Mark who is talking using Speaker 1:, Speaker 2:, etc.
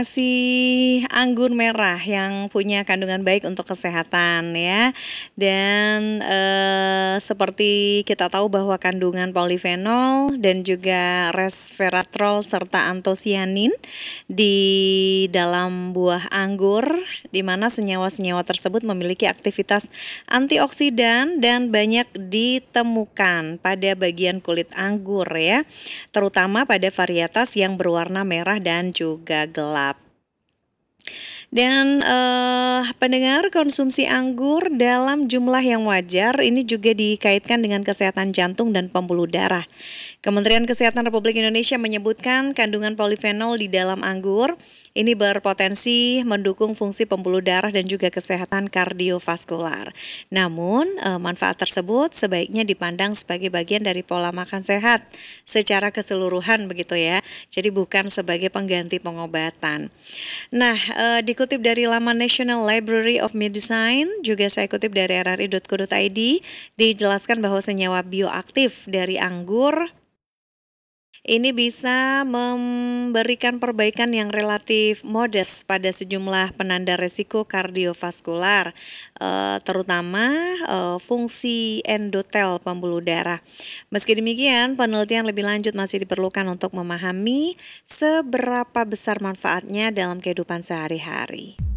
Speaker 1: Anggur merah yang punya kandungan baik untuk kesehatan ya. Dan seperti kita tahu bahwa kandungan polifenol dan juga resveratrol serta antosianin di dalam buah anggur, di mana senyawa-senyawa tersebut memiliki aktivitas antioksidan dan banyak ditemukan pada bagian kulit anggur ya, terutama pada varietas yang berwarna merah dan juga gelap. Dan pendengar, konsumsi anggur dalam jumlah yang wajar ini juga dikaitkan dengan kesehatan jantung dan pembuluh darah. Kementerian Kesehatan Republik Indonesia menyebutkan kandungan polifenol di dalam anggur ini berpotensi mendukung fungsi pembuluh darah dan juga kesehatan kardiovaskular. Namun, manfaat tersebut sebaiknya dipandang sebagai bagian dari pola makan sehat secara keseluruhan begitu ya. Jadi bukan sebagai pengganti pengobatan. Nah, dikutip dari laman National Library of Medicine, juga saya kutip dari rri.co.id, dijelaskan bahwa senyawa bioaktif dari anggur ini bisa memberikan perbaikan yang relatif modest pada sejumlah penanda resiko kardiovaskular, terutama fungsi endotel pembuluh darah. Meski demikian, penelitian lebih lanjut masih diperlukan untuk memahami seberapa besar manfaatnya dalam kehidupan sehari-hari.